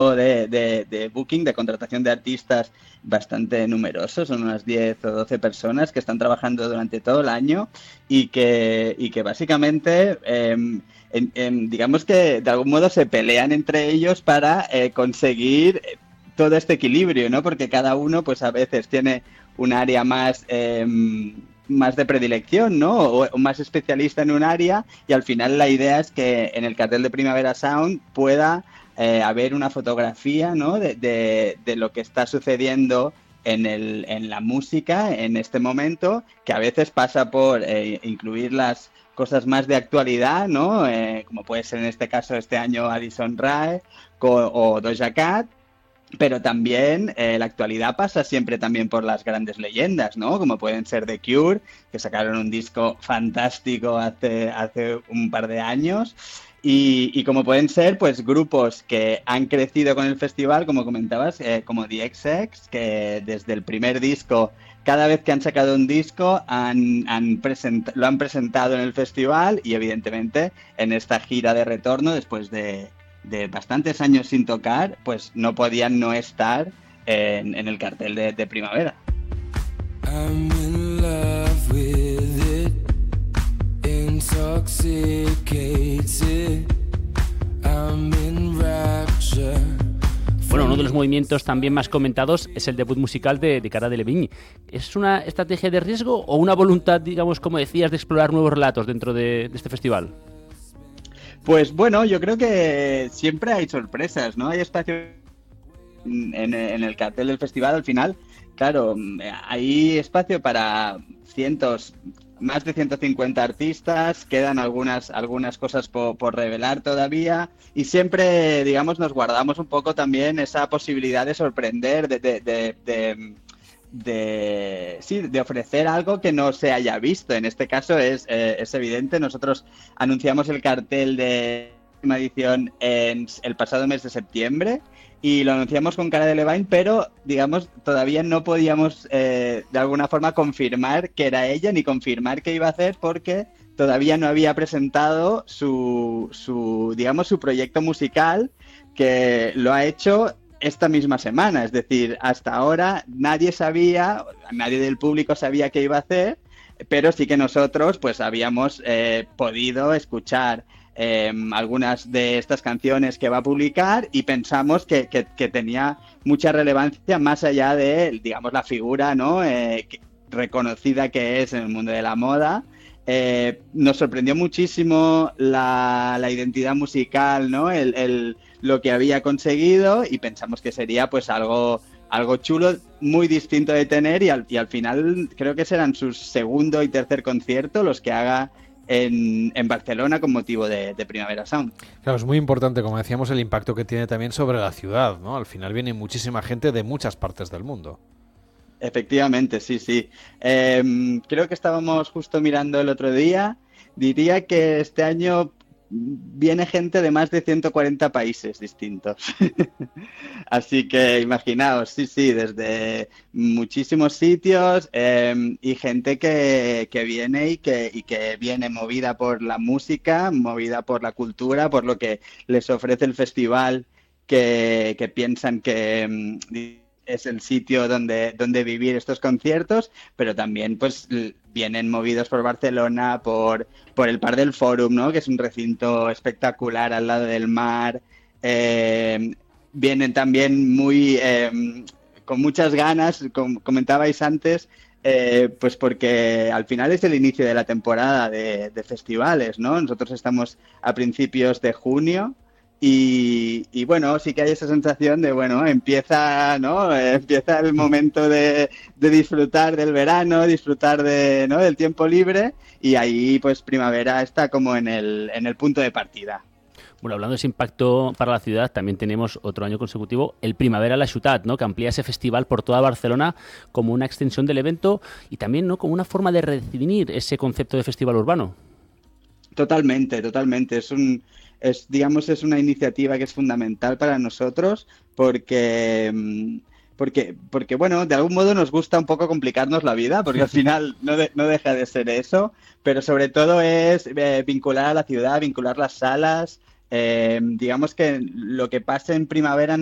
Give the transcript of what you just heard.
de booking, de contratación de artistas bastante numerosos, son unas 10 o 12 personas que están trabajando durante todo el año y que básicamente, digamos que de algún modo se pelean entre ellos para conseguir todo este equilibrio, ¿no? Porque cada uno pues a veces tiene un área más de predilección, ¿no? O más especialista en un área y al final la idea es que en el cartel de Primavera Sound pueda haber una fotografía, ¿no? de lo que está sucediendo en la música en este momento, que a veces pasa por incluir las cosas más de actualidad, ¿no? Como puede ser en este caso este año Addison Rae o Doja Cat, pero también la actualidad pasa siempre también por las grandes leyendas, ¿no? Como pueden ser The Cure, que sacaron un disco fantástico hace un par de años. Y como pueden ser, pues, grupos que han crecido con el festival, como comentabas, como The XX, que desde el primer disco, cada vez que han sacado un disco, lo han presentado en el festival y, evidentemente, en esta gira de retorno, después de bastantes años sin tocar, pues no podían no estar en el cartel de Primavera. I'm in love with it, intoxicated, I'm in rapture. Bueno, uno de los movimientos también más comentados es el debut musical de Cara Delevingne. ¿Es una estrategia de riesgo o una voluntad, digamos, como decías, de explorar nuevos relatos dentro de este festival? Pues bueno, yo creo que siempre hay sorpresas, ¿no? Hay espacio en el cartel del festival. Al final, claro, hay espacio para más de 150 artistas, quedan algunas cosas por revelar todavía y siempre, digamos, nos guardamos un poco también esa posibilidad de sorprender, de ofrecer algo que no se haya visto. En este caso es evidente. Nosotros anunciamos el cartel de la edición en el pasado mes de septiembre y lo anunciamos con Cara Delevingne, pero digamos todavía no podíamos de alguna forma confirmar que era ella ni confirmar qué iba a hacer porque todavía no había presentado su proyecto musical, que lo ha hecho esta misma semana. Es decir, hasta ahora nadie del público sabía qué iba a hacer, pero sí que nosotros pues habíamos podido escuchar algunas de estas canciones que va a publicar y pensamos que tenía mucha relevancia más allá de, digamos, la figura, ¿no? Reconocida que es en el mundo de la moda. Nos sorprendió muchísimo la identidad musical, ¿no? Lo que había conseguido y pensamos que sería pues algo chulo, muy distinto de tener y al final creo que serán sus segundo y tercer concierto los que haga en Barcelona con motivo de Primavera Sound. Claro, es muy importante, como decíamos, el impacto que tiene también sobre la ciudad, ¿no? Al final viene muchísima gente de muchas partes del mundo. Efectivamente, sí, sí. Creo que estábamos justo mirando el otro día. Diría que este año viene gente de más de 140 países distintos. Así que imaginaos, sí, sí, desde muchísimos sitios y gente que viene y que viene movida por la música, movida por la cultura, por lo que les ofrece el festival, que piensan que es el sitio donde vivir estos conciertos, pero también pues vienen movidos por Barcelona, por el Parc del Fòrum, ¿no? Que es un recinto espectacular al lado del mar. Vienen también con muchas ganas, como comentabais antes, pues porque al final es el inicio de la temporada de festivales, ¿no? Nosotros estamos a principios de junio. Y bueno, sí que hay esa sensación de, bueno, empieza, ¿no? Empieza el momento de disfrutar del verano, disfrutar ¿no? del tiempo libre y ahí pues Primavera está como en el punto de partida. Bueno, hablando de ese impacto para la ciudad, también tenemos otro año consecutivo el Primavera a la Ciutat, ¿no? Que amplía ese festival por toda Barcelona como una extensión del evento y también, ¿no? Como una forma de redefinir ese concepto de festival urbano. Totalmente, totalmente. Es una iniciativa que es fundamental para nosotros porque, bueno, de algún modo nos gusta un poco complicarnos la vida, porque al final no deja de ser eso, pero sobre todo es vincular a la ciudad, vincular las salas. Digamos que lo que pasa en Primavera